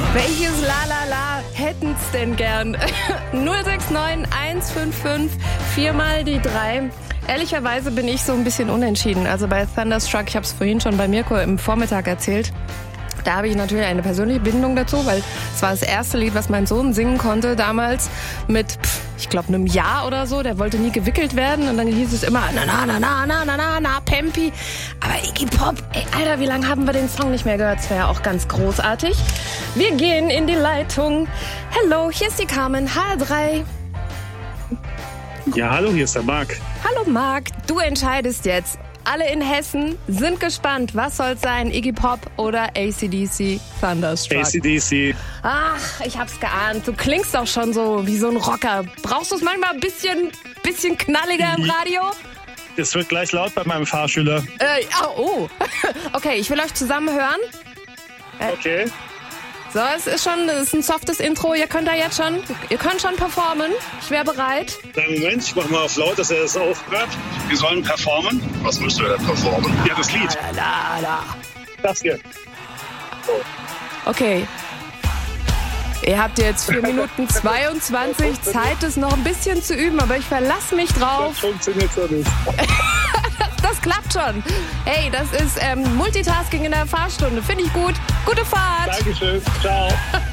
Welches La hätten's denn gern? 069 155 4 mal die 3. Ehrlicherweise bin ich so ein bisschen unentschieden. Also bei Thunderstruck, ich habe es vorhin schon bei Mirko im Vormittag erzählt, da habe ich natürlich eine persönliche Bindung dazu, weil es war das erste Lied, was mein Sohn singen konnte damals mit, ich glaube, einem Jahr oder so. Der wollte nie gewickelt werden und dann hieß es immer na, Pempi. Aber Iggy Pop, ey, Alter, wie lange haben wir den Song nicht mehr gehört? Das wäre ja auch ganz großartig. Wir gehen in die Leitung. Hello, hier ist die Carmen, HR3. Ja, hallo, hier ist der Marc. Hallo Marc, du entscheidest jetzt. Alle in Hessen sind gespannt. Was soll's sein? Iggy Pop oder AC/DC Thunderstruck? AC/DC. Ach, ich hab's geahnt. Du klingst doch schon so wie so ein Rocker. Brauchst du es manchmal ein bisschen knalliger im Radio? Es wird gleich laut bei meinem Fahrschüler. Oh. Okay, ich will euch zusammen hören. Okay. So, es ist ein softes Intro. Ihr könnt schon performen. Ich wäre bereit. Moment, ich mach mal auf laut, dass er das aufhört. Wir sollen performen. Was müssen wir denn performen? Ja, das Lied. Das hier. Okay. Ihr habt jetzt 4 Minuten 22 Zeit, es noch ein bisschen zu üben, aber ich verlasse mich drauf. Das funktioniert so nicht. Das klappt schon. Hey, das ist Multitasking in der Fahrstunde. Finde ich gut. Gute Fahrt. Dankeschön. Ciao.